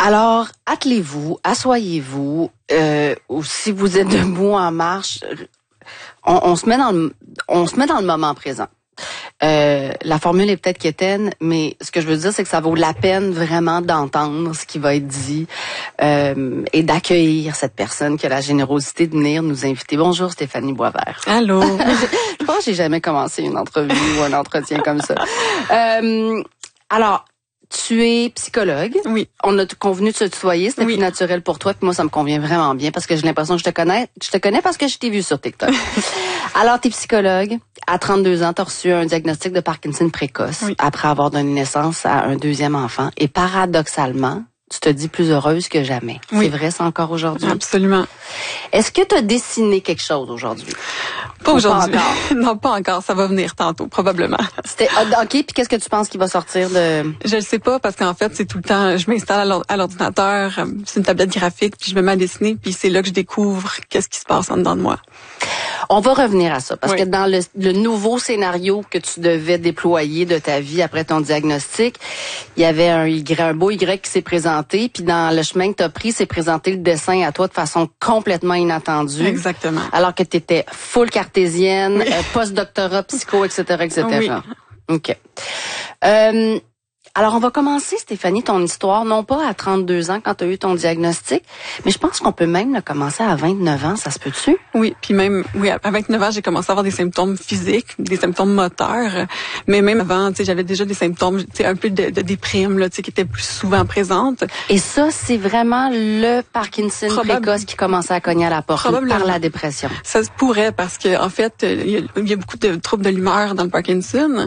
Alors, attelez-vous, asseyez-vous, ou si vous êtes debout en marche, on se met dans le moment présent. La formule est peut-être quétaine, mais ce que je veux dire, c'est que ça vaut la peine vraiment d'entendre ce qui va être dit et d'accueillir cette personne qui a la générosité de venir nous inviter. Bonjour Stéphanie Boisvert. Allô. Je pense que j'ai jamais commencé une entrevue ou un entretien comme ça. Alors, tu es psychologue. Oui. On a convenu de se tutoyer. C'était plus naturel pour toi. Puis moi, ça me convient vraiment bien parce que j'ai l'impression que je te connais. Je te connais parce que je t'ai vu sur TikTok. Alors, tu es psychologue. À 32 ans, tu as reçu un diagnostic de Parkinson précoce après avoir donné naissance à un deuxième enfant. Et paradoxalement, tu te dis plus heureuse que jamais. Oui. C'est vrai, ça encore aujourd'hui? Absolument. Est-ce que tu as dessiné quelque chose aujourd'hui? Pas aujourd'hui. Non, pas encore. Ça va venir tantôt, probablement. OK, puis qu'est-ce que tu penses qui va sortir de... Je le sais pas parce qu'en fait, c'est tout le temps, je m'installe à l'ordinateur, c'est une tablette graphique, puis je me mets à dessiner, puis c'est là que je découvre qu'est-ce qui se passe en dedans de moi. On va revenir à ça, parce que dans le nouveau scénario que tu devais déployer de ta vie après ton diagnostic, il y avait un beau Y qui s'est présenté, puis dans le chemin que tu as pris, s'est présenté le dessin à toi de façon complètement inattendue. Exactement. Alors que tu étais full cartésienne, post-doctorat, psycho, etc., etc. Oui. OK. Alors, on va commencer, Stéphanie, ton histoire, non pas à 32 ans quand tu as eu ton diagnostic, mais je pense qu'on peut même le commencer à 29 ans, ça se peut-tu? Oui, puis même, à 29 ans, j'ai commencé à avoir des symptômes physiques, des symptômes moteurs, mais même avant, tu sais, j'avais déjà des symptômes, tu sais, un peu de déprime, là, tu sais, qui étaient plus souvent présentes. Et ça, c'est vraiment le Parkinson précoce qui commençait à cogner à la porte par la dépression. Ça se pourrait parce que, en fait, il y a beaucoup de troubles de l'humeur dans le Parkinson,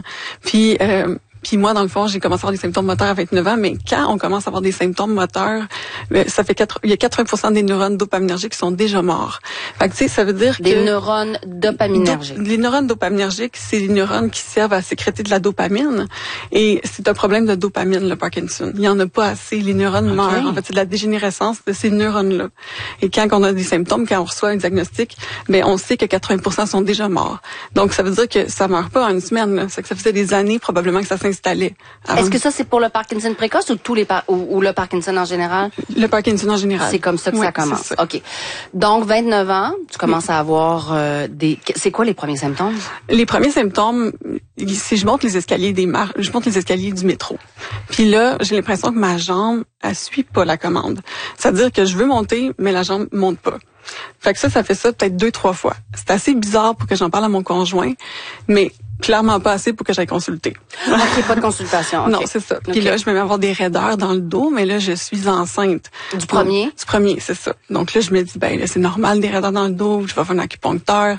Puis moi, dans le fond, j'ai commencé à avoir des symptômes moteurs à 29 ans, mais quand on commence à avoir des symptômes moteurs, ça fait il y a 80% des neurones dopaminergiques qui sont déjà morts. Fait que tu sais, ça veut dire que des neurones dopaminergiques. Les neurones dopaminergiques, c'est les neurones qui servent à sécréter de la dopamine, et c'est un problème de dopamine, le Parkinson. Il y en a pas assez, les neurones meurent. En fait, c'est de la dégénérescence de ces neurones-là. Et quand on a des symptômes, quand on reçoit un diagnostic, on sait que 80% sont déjà morts. Donc ça veut dire que ça meurt pas en une semaine. Là. C'est que ça faisait des années probablement que ça s'installait. Est-ce que ça, c'est pour le Parkinson précoce ou ou le Parkinson en général? Le Parkinson en général. C'est comme ça que ça commence. C'est ça. OK. Donc, 29 ans, tu commences à avoir c'est quoi les premiers symptômes? Les premiers symptômes, si je monte les escaliers je monte les escaliers du métro. Puis là, j'ai l'impression que ma jambe, elle suit pas la commande. C'est-à-dire que je veux monter, mais la jambe monte pas. Fait que ça fait ça peut-être 2-3 fois. C'est assez bizarre pour que j'en parle à mon conjoint, mais clairement pas assez pour que j'aille consulter. OK, pas de consultation. Okay. Non, c'est ça. Puis là, je me mets à avoir des raideurs dans le dos, mais là, je suis enceinte. Du premier? Du premier, c'est ça. Donc là, je me dis, là, c'est normal, des raideurs dans le dos, je vais faire un acupuncteur.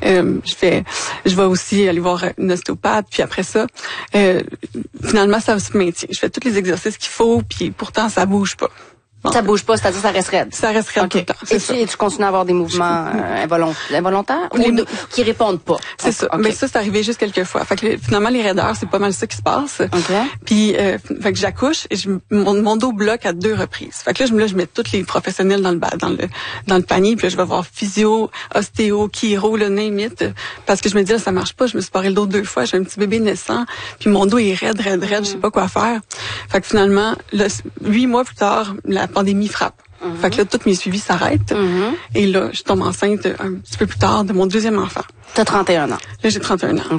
Je vais aussi aller voir une ostéopathe, puis après ça, finalement, ça se maintient. Je fais tous les exercices qu'il faut, puis pourtant, ça bouge pas. Bon. Ça bouge pas, c'est-à-dire ça reste raide. Ça reste raide tout le temps. Et tu continues à avoir des mouvements involontaires ou qui répondent pas? C'est ça. Mais ça, c'est arrivé juste quelques fois. Fait que finalement, les raideurs, c'est pas mal ça qui se passe. Puis, fait que j'accouche et mon dos bloque à 2 reprises. Fait que là, je mets tous les professionnels dans le panier. Puis là, je vais voir physio, ostéo, chiro, le name it. Parce que je me dis, là, ça marche pas. Je me suis paré le dos 2 fois. J'ai un petit bébé naissant. Puis mon dos est raide. Je sais pas quoi faire. Fait que finalement, 8 mois plus tard, la pandémie frappe. Fait que là, tous mes suivis s'arrêtent. Et là, je tombe enceinte un petit peu plus tard de mon deuxième enfant. T'as 31 ans. Là, j'ai 31 ans.